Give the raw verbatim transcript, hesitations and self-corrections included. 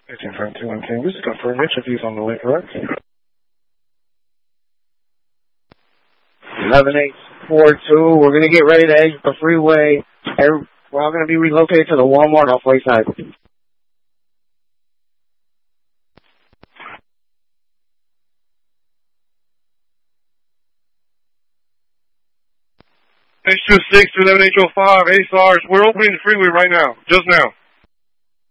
eighteen five two one King, this is confirmed. Interviews on the way, correct? eleven eight four two, we're going to get ready to exit the freeway. We're all going to be relocated to the Walmart off Wayside. H two six to eleven H oh five, A S A R S, we're opening the freeway right now, just now.